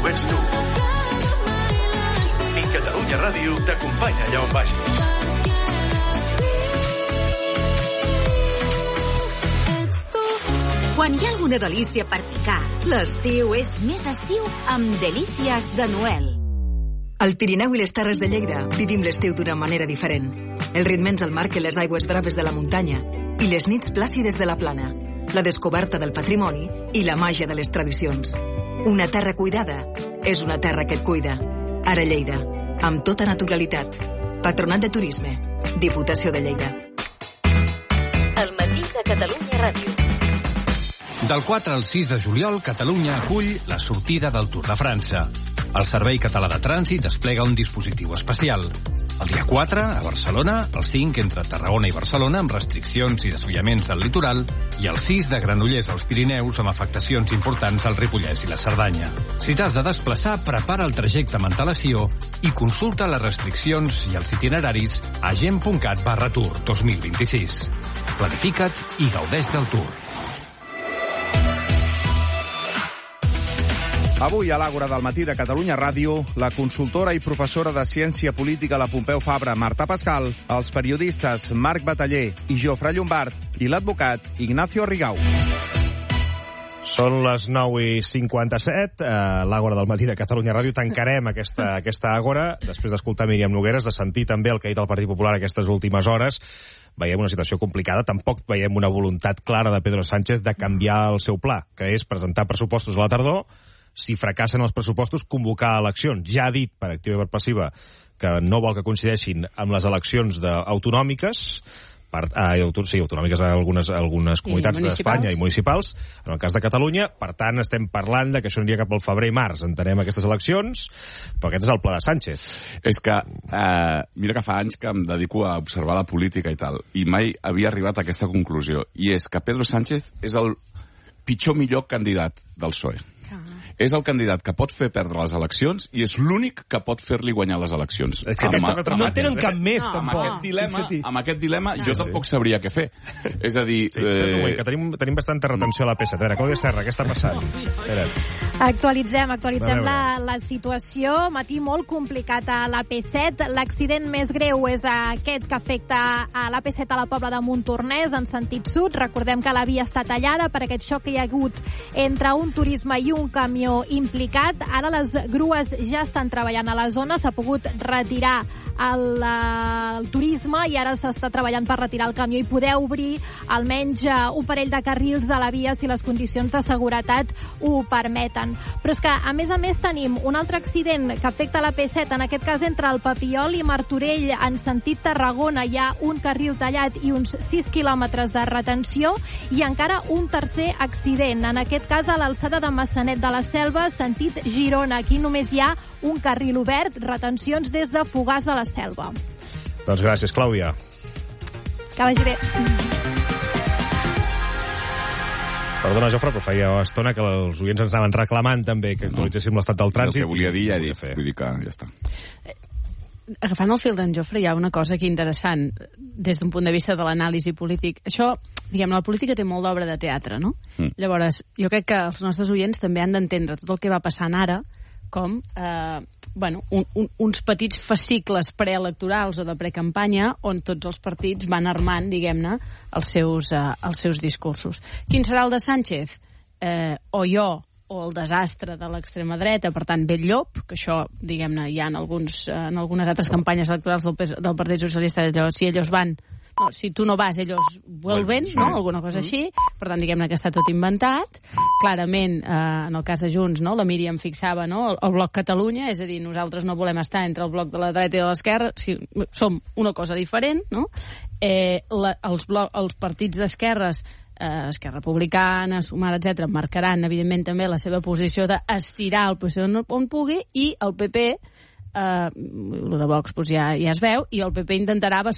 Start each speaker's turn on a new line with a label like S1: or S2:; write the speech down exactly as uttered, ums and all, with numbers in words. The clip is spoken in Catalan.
S1: ho ets tu. I Catalunya Ràdio t'acompanya allà on vagis.
S2: Quan hi ha alguna delícia per picar, l'estiu és més estiu amb Delícies de Noel.
S3: Al Pirineu i les Terres de Lleida vivim l'estiu d'una manera diferent. El ritme ens el marquen les aigües braves de la muntanya i les nits plàcides de la plana, la descoberta del patrimoni i la màgia de les tradicions. Una terra cuidada és una terra que et cuida. Ara Lleida, amb tota naturalitat. Patronat de Turisme, Diputació de Lleida.
S2: El matí de Catalunya Ràdio.
S4: Del quatre al sis de juliol, Catalunya acull la sortida del Tour de França. El Servei Català de Trànsit desplega un dispositiu especial. El dia quatre, a Barcelona, el cinc entre Tarragona i Barcelona, amb restriccions i desviaments del litoral, i el sis de Granollers als Pirineus, amb afectacions importants al Ripollès i la Cerdanya. Si t'has de desplaçar, prepara el trajecte amb antelació i consulta les restriccions i els itineraris a gent.cat barra tour dos mil vint-i-sis. Planifica't i gaudeix del Tour.
S5: Avui a l'Àgora del matí de Catalunya Ràdio, la consultora i professora de Ciència Política a la Pompeu Fabra, Marta Pascal, els periodistes Marc Bataller i Jofre Llombart i l'advocat Ignacio Rigau.
S6: Són les nou i cinquanta-set, a l'Àgora del matí de Catalunya Ràdio. Tancarem aquesta, aquesta Àgora, després d'escoltar Míriam Nogueres, de sentir també el que ha dit el Partit Popular aquestes últimes hores. Veiem una situació complicada, tampoc veiem una voluntat clara de Pedro Sánchez de canviar el seu pla, que és presentar pressupostos a la tardor. Si fracassen els pressupostos, convocar eleccions. Ja ha dit, per activa i per passiva, que no vol que coincideixin amb les eleccions autonòmiques, per, eh, sí, autonòmiques a algunes, algunes comunitats d'Espanya i municipals, en el cas de Catalunya. Per tant, estem parlant de que això aniria cap al febrer i març. Entenem aquestes eleccions, però aquest és el pla de Sánchez.
S7: És que, eh, mira que fa anys que em dedico a observar la política i tal, i mai havia arribat a aquesta conclusió, i és que Pedro Sánchez és el pitjor millor candidat del P S O E. És el candidat que pot fer perdre les eleccions i és l'únic que pot fer-li guanyar les eleccions.
S6: És que amb, amb, no tenen cap més, no, tampoc.
S7: Amb aquest dilema, amb aquest dilema jo sí, tampoc sabria què fer. És a dir...
S6: Sí, eh... que tenim, tenim bastanta retenció a la P set. A veure, Clàudia Serra, què està passant?
S8: Actualitzem, actualitzem la, la situació. Matí molt complicat a la P set. L'accident més greu és aquest que afecta a la P set a la Pobla de Montornès, en sentit sud. Recordem que la via està tallada per aquest xoc que hi ha hagut entre un turisme i un camió implicat. Ara les grues ja estan treballant a la zona, s'ha pogut retirar el, el turisme i ara s'està treballant per retirar el camió i poder obrir almenys un parell de carrils de la via si les condicions de seguretat ho permeten. Però és que, a més a més, tenim un altre accident que afecta la P set, en aquest cas entre el Papiol i Martorell, en sentit Tarragona. Hi ha un carril tallat i uns sis quilòmetres de retenció, i encara un tercer accident, en aquest cas a l'alçada de Massanet de la Selva, sentit Girona. Aquí només hi ha un carril obert, retencions des de Fogars de la Selva.
S6: Doncs gràcies, Clàudia.
S8: Que vagi bé.
S6: Perdona, Jofre, però feia estona que els oients ens anaven reclamant també que actualitzéssim l'estat del trànsit.
S7: El que volia dir ja he dit, vull dir que ja està.
S9: Agafant el fil d'en Jofre, hi ha una cosa aquí interessant des d'un punt de vista de l'anàlisi polític. Això, diguem, la política té molt d'obra de teatre, no? Mm. Llavors, jo crec que els nostres oients també han d'entendre tot el que va passant ara com eh, bueno, un, un, uns petits fascicles preelectorals o de precampanya on tots els partits van armant, diguem-ne, els seus, eh, els seus discursos. Quin serà el de Sánchez? Eh, o jo o el desastre de l'extrema dreta, per tant, ve el llop, que això, diguem-ne, hi ha en, alguns, en algunes altres campanyes electorals del, del Partit Socialista, allò, si ells van, no, si tu no vas, ells vuelven, no? Alguna cosa així. Per tant, diguem-ne que està tot inventat. Clarament, eh, en el cas de Junts, no? La Míriam fixava, no? el, el bloc Catalunya, és a dir, nosaltres no volem estar entre el bloc de la dreta i de l'esquerra, si, som una cosa diferent, no? Eh, la, els, bloc, els partits d'esquerres, eh, Esquerra Republicana, Sumar, etcètera, marcaran, evidentment, també la seva posició d'estirar el posició on, on pugui, i el P P, eh, el de Vox, doncs ja, ja es veu, i el P P intentarà